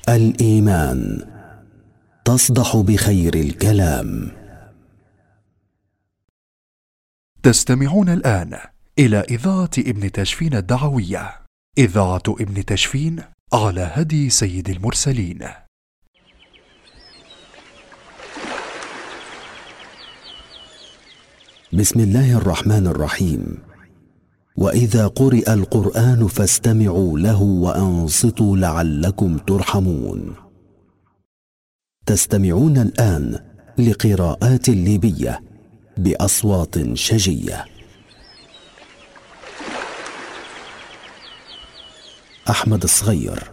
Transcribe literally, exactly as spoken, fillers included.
الإيمان تصدح بخير الكلام. تستمعون الآن إلى إذاعة ابن تشفين الدعوية، إذاعة ابن تشفين على هدي سيد المرسلين. بسم الله الرحمن الرحيم. وإذا قرئ القرآن فاستمعوا له وأنصتوا لعلكم ترحمون. تستمعون الآن لقراءات ليبية بأصوات شجية. أحمد الصغير،